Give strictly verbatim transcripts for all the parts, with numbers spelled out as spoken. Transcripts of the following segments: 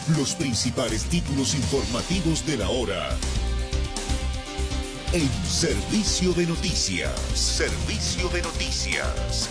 Los principales títulos informativos de la hora. En Servicio de Noticias. Servicio de Noticias.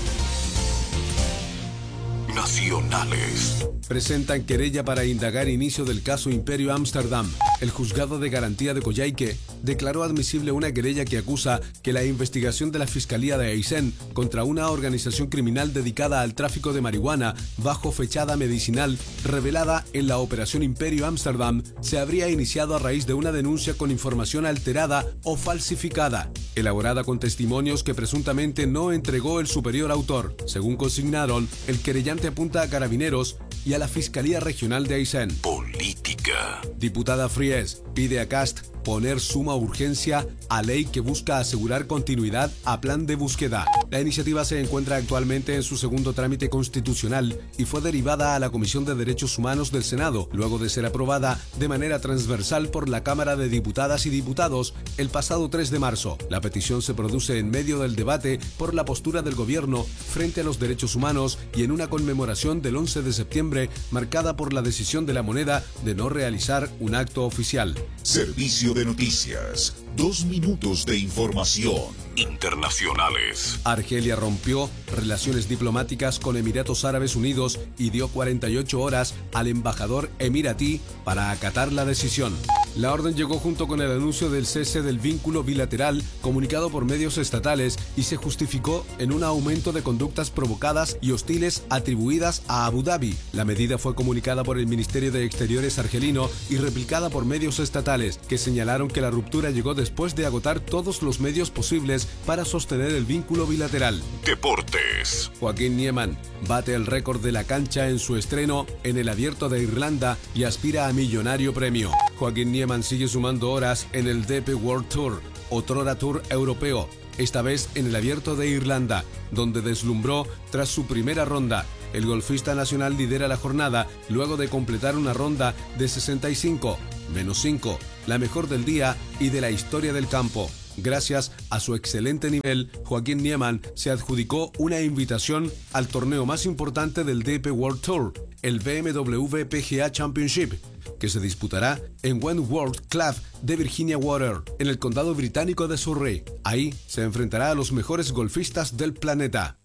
Nacionales. Presentan querella para indagar inicio del caso Imperio Amsterdam. El juzgado de garantía de Coyhaique declaró admisible una querella que acusa que la investigación de la Fiscalía de Aysén contra una organización criminal dedicada al tráfico de marihuana bajo fechada medicinal revelada en la Operación Imperio Amsterdam se habría iniciado a raíz de una denuncia con información alterada o falsificada, elaborada con testimonios que presuntamente no entregó el superior autor. Según consignaron, el querellante apunta a Carabineros y a la Fiscalía Regional de Aysén. Política. Diputada Fries pide a Cast poner suma urgencia a ley que busca asegurar continuidad a plan de búsqueda. La iniciativa se encuentra actualmente en su segundo trámite constitucional y fue derivada a la Comisión de Derechos Humanos del Senado, luego de ser aprobada de manera transversal por la Cámara de Diputadas y Diputados el pasado tres de marzo. La petición se produce en medio del debate por la postura del gobierno frente a los derechos humanos y en una conmemoración del once de septiembre marcada por la decisión de la moneda de no realizar un acto oficial. Servicio de Noticias. Dos minutos de información. Internacionales. Argelia rompió relaciones diplomáticas con Emiratos Árabes Unidos y dio cuarenta y ocho horas al embajador emiratí para acatar la decisión. La orden llegó junto con el anuncio del cese del vínculo bilateral comunicado por medios estatales y se justificó en un aumento de conductas provocadas y hostiles atribuidas a Abu Dhabi. La medida fue comunicada por el Ministerio de Exteriores argelino y replicada por medios estatales, que señalaron que la ruptura llegó después de agotar todos los medios posibles para sostener el vínculo bilateral. Deportes. Joaquín Niemann bate el récord de la cancha en su estreno en el Abierto de Irlanda y aspira a millonario premio. Joaquín Niemann sigue sumando horas en el D P World Tour, otrora Tour europeo, esta vez en el Abierto de Irlanda, donde deslumbró tras su primera ronda. El golfista nacional lidera la jornada luego de completar una ronda de sesenta y cinco, menos cinco, la mejor del día y de la historia del campo. Gracias a su excelente nivel, Joaquín Niemann se adjudicó una invitación al torneo más importante del D P World Tour, el B M W P G A Championship, que se disputará en Wentworth Club de Virginia Water, en el condado británico de Surrey. Ahí se enfrentará a los mejores golfistas del planeta.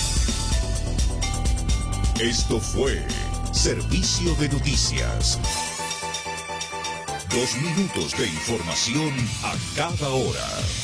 Esto fue Servicio de Noticias. Dos minutos de información a cada hora.